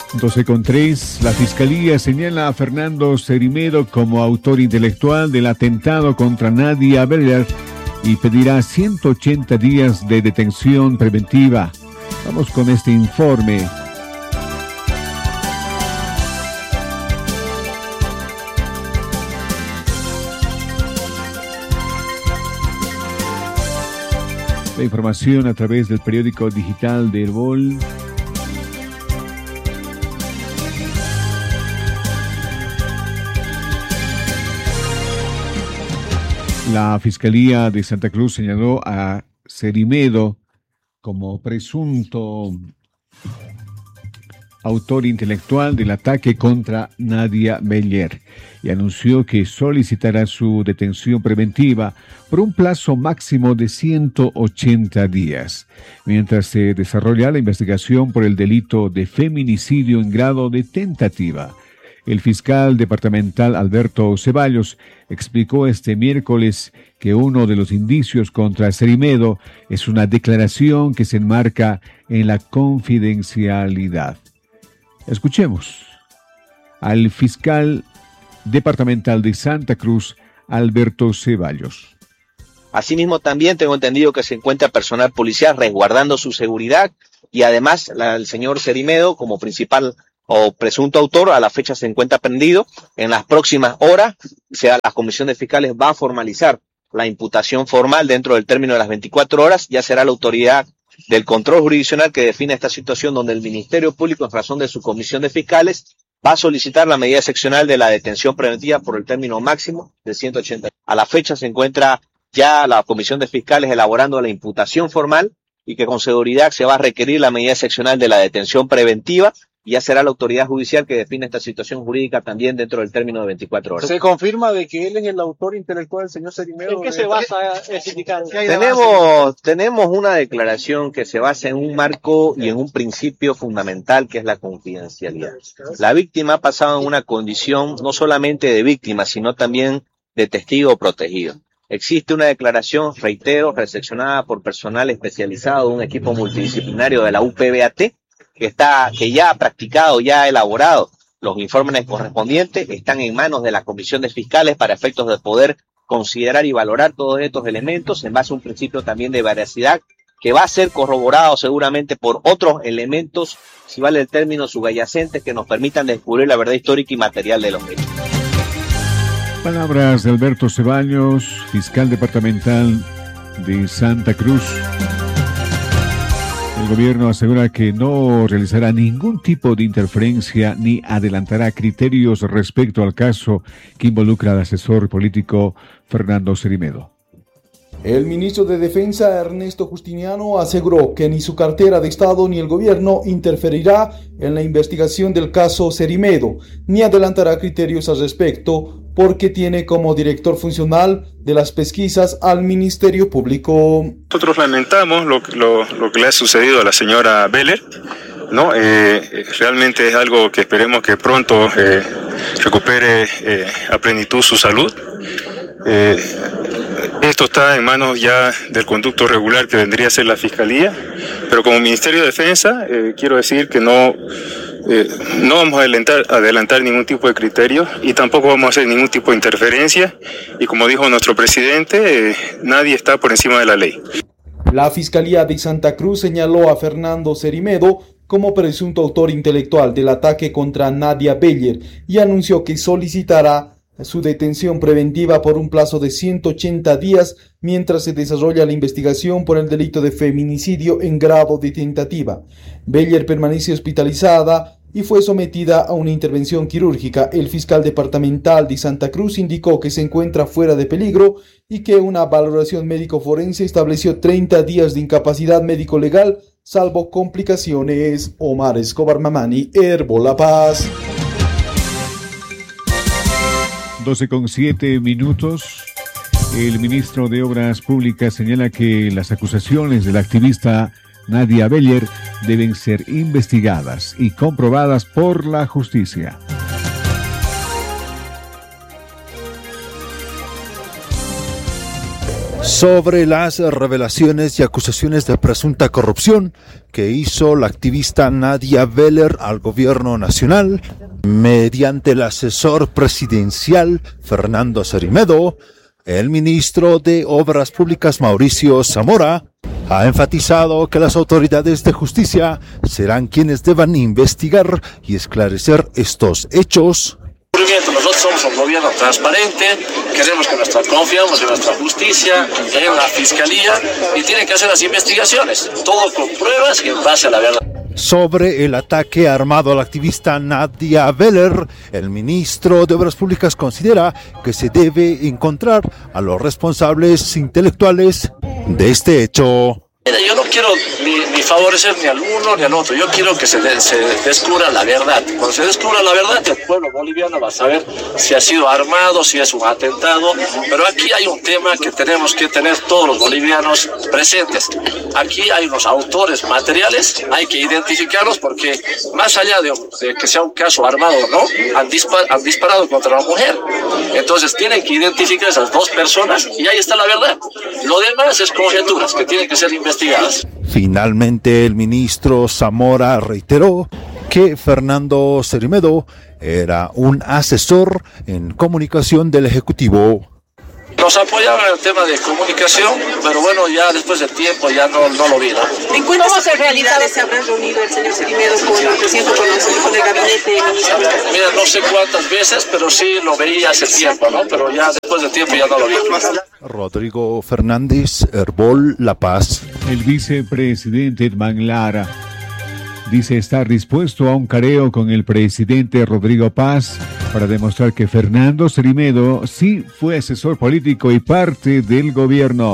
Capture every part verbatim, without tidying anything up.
doce con tres, la Fiscalía señala a Fernando Cerimedo como autor intelectual del atentado contra Nadia Beller y pedirá ciento ochenta días de detención preventiva. Vamos con este informe. La información a través del periódico digital de Herbol. La Fiscalía de Santa Cruz señaló a Cerimedo como presunto autor intelectual del ataque contra Nadia Beller y anunció que solicitará su detención preventiva por un plazo máximo de ciento ochenta días, mientras se desarrolla la investigación por el delito de feminicidio en grado de tentativa. El fiscal departamental Alberto Ceballos explicó este miércoles que uno de los indicios contra Cerimedo es una declaración que se enmarca en la confidencialidad. Escuchemos al fiscal departamental de Santa Cruz, Alberto Ceballos. Asimismo, también tengo entendido que se encuentra personal policial resguardando su seguridad y además la, el señor Cerimedo, como principal o presunto autor, a la fecha se encuentra prendido. En las próximas horas, o sea, la Comisión de Fiscales va a formalizar la imputación formal dentro del término de las veinticuatro horas. Ya será la autoridad del control jurisdiccional que define esta situación, donde el Ministerio Público, en razón de su Comisión de Fiscales, va a solicitar la medida excepcional de la detención preventiva por el término máximo de ciento ochenta. A la fecha se encuentra ya la Comisión de Fiscales elaborando la imputación formal y que con seguridad se va a requerir la medida excepcional de la detención preventiva. Y ya será la autoridad judicial que define esta situación jurídica también dentro del término de veinticuatro horas. ¿Se confirma de que él es el autor intelectual del señor Cerimedo? ¿En qué se basa ese sindicato? Tenemos, tenemos una declaración que se basa en un marco y en un principio fundamental que es la confidencialidad. La víctima ha pasado en una condición no solamente de víctima, sino también de testigo protegido. Existe una declaración, reitero, recepcionada por personal especializado de un equipo multidisciplinario de la U P B A T, que está, que ya ha practicado, ya ha elaborado los informes correspondientes, están en manos de la Comisión de Fiscales para efectos de poder considerar y valorar todos estos elementos en base a un principio también de veracidad que va a ser corroborado seguramente por otros elementos, si vale el término, subyacentes que nos permitan descubrir la verdad histórica y material de los hechos. Palabras de Alberto Ceballos, fiscal departamental de Santa Cruz. El gobierno asegura que no realizará ningún tipo de interferencia ni adelantará criterios respecto al caso que involucra al asesor político Fernando Cerimedo. El ministro de Defensa, Ernesto Justiniano, aseguró que ni su cartera de Estado ni el gobierno interferirá en la investigación del caso Cerimedo, ni adelantará criterios al respecto, porque tiene como director funcional de las pesquisas al Ministerio Público. Nosotros lamentamos lo, lo, lo que le ha sucedido a la señora Beller, ¿no? Eh, realmente es algo que esperemos que pronto eh, recupere eh, a plenitud su salud. Eh, esto está en manos ya del conducto regular que vendría a ser la Fiscalía, pero como Ministerio de Defensa eh, quiero decir que no, eh, no vamos a adelantar, adelantar ningún tipo de criterio y tampoco vamos a hacer ningún tipo de interferencia y como dijo nuestro presidente, eh, nadie está por encima de la ley. La Fiscalía de Santa Cruz señaló a Fernando Cerimedo como presunto autor intelectual del ataque contra Nadia Beller y anunció que solicitará su detención preventiva por un plazo de ciento ochenta días mientras se desarrolla la investigación por el delito de feminicidio en grado de tentativa. Beller permanece hospitalizada y fue sometida a una intervención quirúrgica. El fiscal departamental de Santa Cruz indicó que se encuentra fuera de peligro y que una valoración médico-forense estableció treinta días de incapacidad médico-legal, salvo complicaciones. Omar Escobar Mamani, Herbol La Paz. doce con siete minutos. El ministro de Obras Públicas señala que las acusaciones de la activista Nadia Beller deben ser investigadas y comprobadas por la justicia. sobre las revelaciones y acusaciones de presunta corrupción que hizo la activista Nadia Beller al gobierno nacional, mediante el asesor presidencial Fernando Cerimedo, el ministro de Obras Públicas Mauricio Zamora ha enfatizado que las autoridades de justicia serán quienes deban investigar y esclarecer estos hechos. Nosotros somos un gobierno transparente, queremos que nuestra, confiamos en nuestra justicia, en la fiscalía, y tienen que hacer las investigaciones, todo con pruebas y en base a la verdad. Sobre el ataque armado a la activista Nadia Beller, el ministro de Obras Públicas considera que se debe encontrar a los responsables intelectuales de este hecho. Mira, yo no quiero ni, ni favorecer ni al uno ni al otro, yo quiero que se, de, se descubra la verdad. Cuando se descubra la verdad, el pueblo boliviano va a saber si ha sido armado, si es un atentado, pero aquí hay un tema que tenemos que tener todos los bolivianos presentes. Aquí hay unos autores materiales, hay que identificarlos porque más allá de, de que sea un caso armado o no, han, dispar, han disparado contra una mujer. Entonces tienen que identificar a esas dos personas y ahí está la verdad. Lo demás es conjeturas que tienen que ser investigadas. Finalmente, el ministro Zamora reiteró que Fernando Cerimedo era un asesor en comunicación del Ejecutivo. Nos apoyaban en el tema de comunicación, pero bueno, ya después del tiempo ya no, no lo vi, ¿no? ¿En cuántas oportunidades se habrá reunido el señor Cerimedo con el presidente, con el, con el gabinete ministro? Mira, no sé cuántas veces, pero sí lo veía hace tiempo, ¿no? Pero ya después del tiempo ya no lo vi. Rodrigo Fernández, Herbol, La Paz. El vicepresidente Edman Lara dice estar dispuesto a un careo con el presidente Rodrigo Paz para demostrar que Fernando Cerimedo sí fue asesor político y parte del gobierno.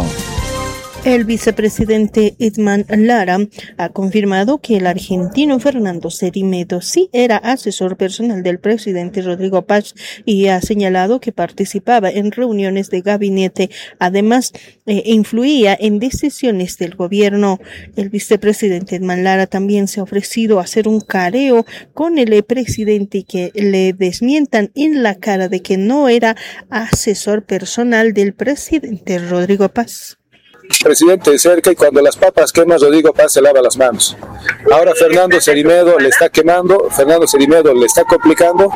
El vicepresidente Edman Lara ha confirmado que el argentino Fernando Cerimedo sí era asesor personal del presidente Rodrigo Paz y ha señalado que participaba en reuniones de gabinete. Además, eh, influía en decisiones del gobierno. El vicepresidente Edman Lara también se ha ofrecido a hacer un careo con el presidente y que le desmientan en la cara de que no era asesor personal del presidente Rodrigo Paz. Presidente de cerca y cuando las papas queman, Rodrigo Paz se lava las manos. Ahora Fernando Cerimedo le está quemando, Fernando Cerimedo le está complicando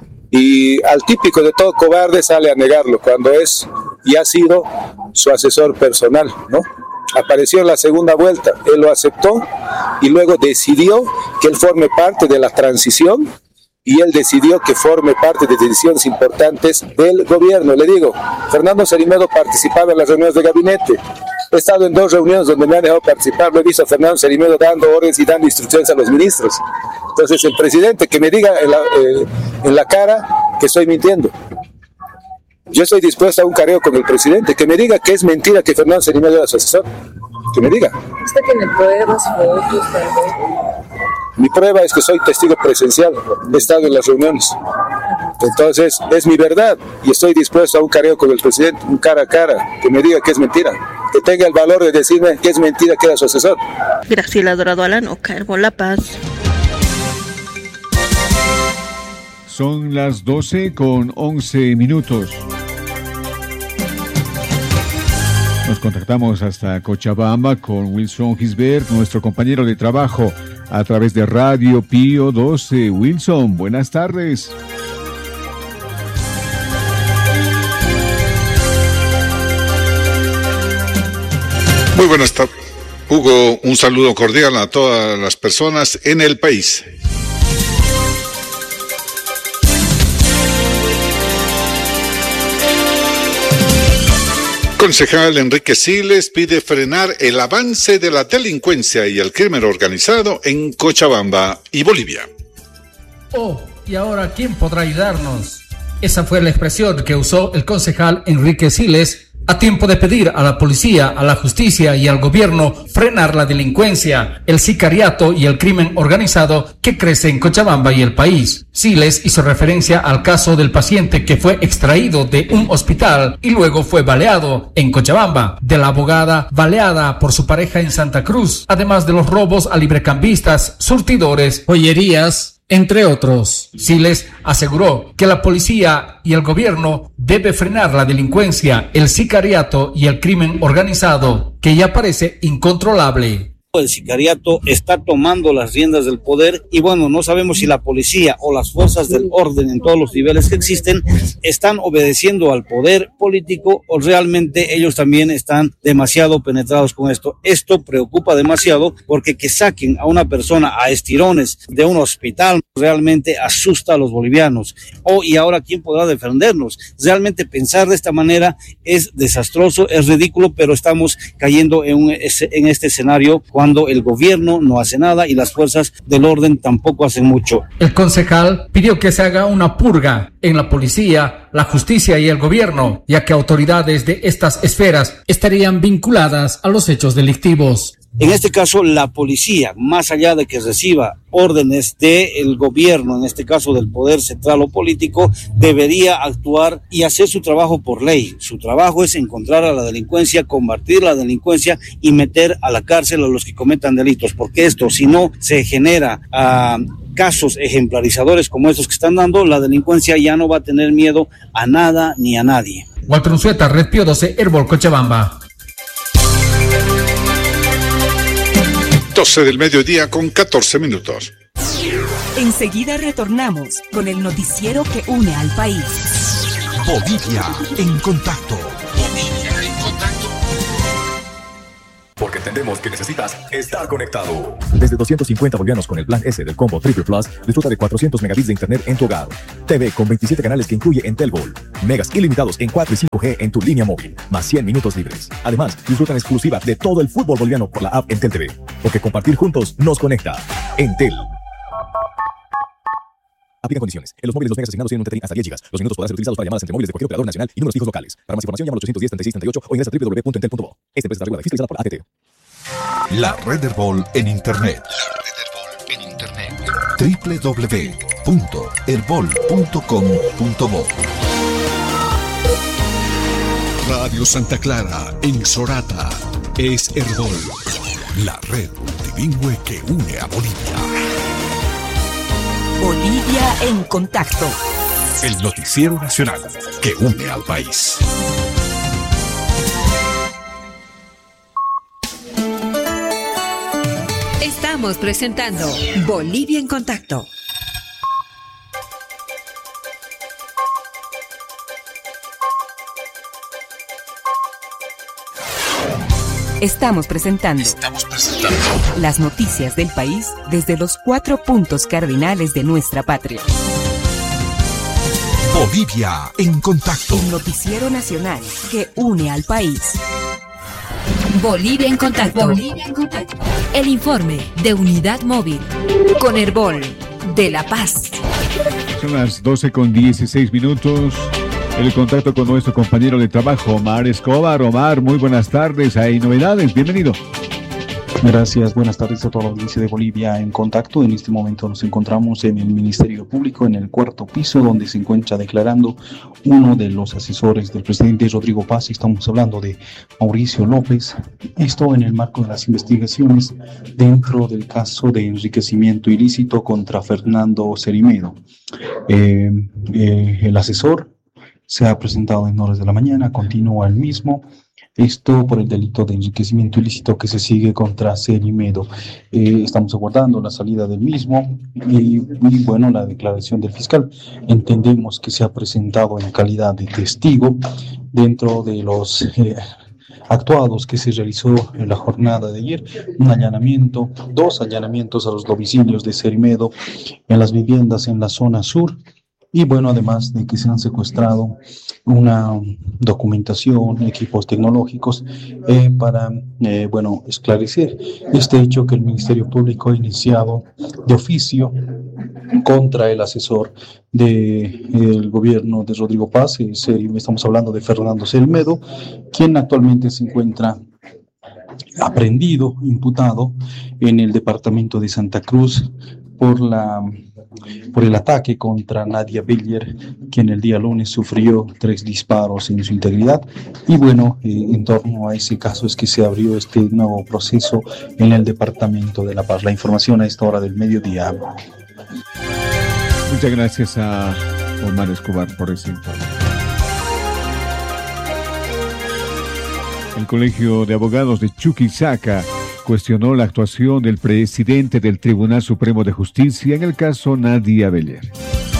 y al típico de todo cobarde sale a negarlo cuando es y ha sido su asesor personal, ¿no? Apareció en la segunda vuelta, él lo aceptó y luego decidió que él forme parte de la transición y él decidió que forme parte de decisiones importantes del gobierno. Le digo, Fernando Cerimedo participaba en las reuniones de gabinete. He estado en dos reuniones donde me han dejado participar, lo he visto a Fernando Cerimedo dando órdenes y dando instrucciones a los ministros. Entonces el presidente que me diga en la, eh, en la cara que estoy mintiendo. Yo estoy dispuesto a un careo con el presidente, que me diga que es mentira que Fernando Cerimedo era su asesor. Que me diga. ¿Usted tiene pruebas, fotos, también? Mi prueba es que soy testigo presencial, he estado en las reuniones. Entonces, es mi verdad y estoy dispuesto a un careo con el presidente, un cara a cara, que me diga que es mentira, que tenga el valor de decirme que es mentira que era su asesor. Graciela Dorado Alano, Herbol, La Paz. Son las doce con once minutos. Nos contactamos hasta Cochabamba con Wilson Gisbert, nuestro compañero de trabajo, a través de Radio Pío doce. Wilson, buenas tardes. Muy buenas tardes, Hugo. Un saludo cordial a todas las personas en el país. Concejal Enrique Siles pide frenar el avance de la delincuencia y el crimen organizado en Cochabamba y Bolivia. Oh, ¿y ahora quién podrá ayudarnos? Esa fue la expresión que usó el concejal Enrique Siles a tiempo de pedir a la policía, a la justicia y al gobierno frenar la delincuencia, el sicariato y el crimen organizado que crece en Cochabamba y el país. Siles hizo referencia al caso del paciente que fue extraído de un hospital y luego fue baleado en Cochabamba, de la abogada baleada por su pareja en Santa Cruz, además de los robos a librecambistas, surtidores, joyerías entre otros. Siles aseguró que la policía y el gobierno debe frenar la delincuencia, el sicariato y el crimen organizado, que ya parece incontrolable. El sicariato está tomando las riendas del poder y bueno, no sabemos si la policía o las fuerzas del orden en todos los niveles que existen están obedeciendo al poder político o realmente ellos también están demasiado penetrados con esto. Esto preocupa demasiado porque que saquen a una persona a estirones de un hospital realmente asusta a los bolivianos. Oh, y ahora ¿quién podrá defendernos? Realmente pensar de esta manera es desastroso, es ridículo, pero estamos cayendo en, un, en este escenario cuando el gobierno no hace nada y las fuerzas del orden tampoco hacen mucho. El concejal pidió que se haga una purga en la policía, la justicia y el gobierno, ya que autoridades de estas esferas estarían vinculadas a los hechos delictivos. En este caso, la policía, más allá de que reciba órdenes del gobierno, en este caso del poder central o político, debería actuar y hacer su trabajo por ley. Su trabajo es encontrar a la delincuencia, combatir la delincuencia y meter a la cárcel a los que cometan delitos, porque esto, si no se genera uh, casos ejemplarizadores como estos que están dando, la delincuencia ya no va a tener miedo a nada ni a nadie. Walter Unzueta, Red Pío doce, Herbol, Cochabamba. doce del mediodía con catorce minutos. Enseguida retornamos con el noticiero que une al país. Bolivia en contacto. Bolivia en contacto. Porque entendemos que necesitas estar conectado. Desde doscientos cincuenta bolivianos con el plan S del combo Triple Plus, disfruta de cuatrocientos megabits de internet en tu hogar. T V con veintisiete canales que incluye Entelbol. Megas ilimitados en cuatro y cinco G en tu línea móvil, más cien minutos libres. Además, disfruta en exclusiva de todo el fútbol boliviano por la app Entel T V. Porque compartir juntos nos conecta. Entel. Aplica condiciones. En los móviles los megas asignados tienen un T T I hasta diez gigas. Los minutos podrán ser utilizados para llamadas entre móviles de cualquier operador nacional y números fijos locales. Para más información llama al ochocientos diez, treinta y seis, treinta y ocho o ingresa a doble u doble u doble u punto entel punto bo. Esta empresa está regulada y fiscalizada por A T T. La Red Herbol en Internet. La Red Herbol en Internet. doble u doble u doble u punto herbol punto com punto bo. Radio Santa Clara en Sorata es Herbol, la red bilingüe que une a Bolivia. Bolivia en contacto. El noticiero nacional que une al país. Estamos presentando Bolivia en contacto. Estamos presentando, Estamos presentando las noticias del país desde los cuatro puntos cardinales de nuestra patria. Bolivia en contacto. El noticiero nacional que une al país. Bolivia en contacto. Bolivia en contacto. El informe de Unidad Móvil con Herbol de La Paz. Son las doce con dieciséis minutos. El contacto con nuestro compañero de trabajo, Omar Escobar. Omar, muy buenas tardes. Hay novedades. Bienvenido. Gracias, buenas tardes a toda la audiencia de Bolivia en contacto. En este momento nos encontramos en el Ministerio Público, en el cuarto piso, donde se encuentra declarando uno de los asesores del presidente Rodrigo Paz. Estamos hablando de Mauricio López. Esto en el marco de las investigaciones dentro del caso de enriquecimiento ilícito contra Fernando Cerimedo. Eh, eh, el asesor se ha presentado en horas de la mañana, continúa el mismo. Esto por el delito de enriquecimiento ilícito que se sigue contra Cerimedo. Eh, estamos aguardando la salida del mismo y, y, bueno, la declaración del fiscal. Entendemos que se ha presentado en calidad de testigo dentro de los eh, actuados que se realizó en la jornada de ayer. Un allanamiento, dos allanamientos a los domicilios de Cerimedo en las viviendas en la zona sur. Y bueno, además de que se han secuestrado una documentación, equipos tecnológicos eh, para, eh, bueno, esclarecer este hecho que el Ministerio Público ha iniciado de oficio contra el asesor del gobierno de Rodrigo Paz. Eh, estamos hablando de Fernando Cerimedo, quien actualmente se encuentra aprehendido, imputado en el departamento de Santa Cruz por la por el ataque contra Nadia Beller, quien el día lunes sufrió tres disparos en su integridad. Y bueno, eh, en torno a ese caso es que se abrió este nuevo proceso en el departamento de La Paz. La información a esta hora del mediodía. Muchas gracias a Omar Escobar por ese informe. El Colegio de Abogados de Chuquisaca cuestionó la actuación del presidente del Tribunal Supremo de Justicia en el caso Nadia Beller.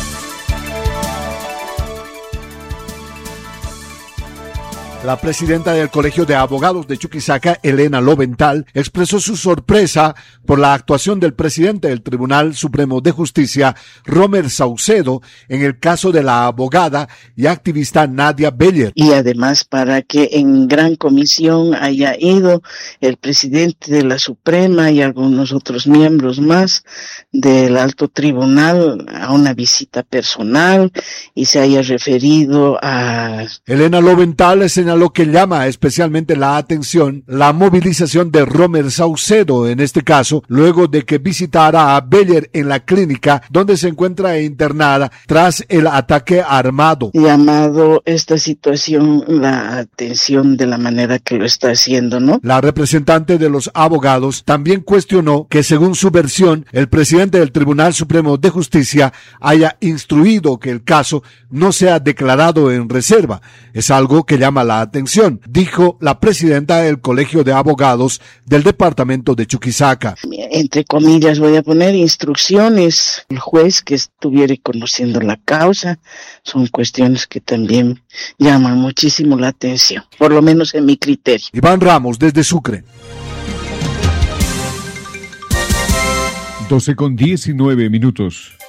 La presidenta del Colegio de Abogados de Chuquisaca, Elena Lovental, expresó su sorpresa por la actuación del presidente del Tribunal Supremo de Justicia, Romer Saucedo, en el caso de la abogada y activista Nadia Beller. Y además para que en gran comisión haya ido el presidente de la Suprema y algunos otros miembros más del Alto Tribunal a una visita personal y se haya referido a... Elena Lovental señaló lo que llama especialmente la atención la movilización de Romer Saucedo en este caso, luego de que visitara a Beller en la clínica donde se encuentra internada tras el ataque armado. Llamado esta situación la atención de la manera que lo está haciendo, ¿no? La representante de los abogados también cuestionó que según su versión, el presidente del Tribunal Supremo de Justicia haya instruido que el caso no sea declarado en reserva. Es algo que llama la atención, dijo la presidenta del Colegio de Abogados del departamento de Chuquisaca. Entre comillas voy a poner instrucciones al juez que estuviera conociendo la causa. Son cuestiones que también llaman muchísimo la atención, por lo menos en mi criterio. Iván Ramos, desde Sucre. doce con diecinueve minutos.